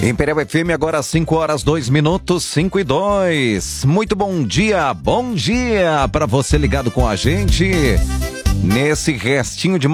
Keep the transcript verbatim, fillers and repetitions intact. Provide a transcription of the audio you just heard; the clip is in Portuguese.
Imperial F M agora cinco horas, dois minutos, cinco e dois. Muito bom dia, bom dia para você ligado com a gente nesse restinho de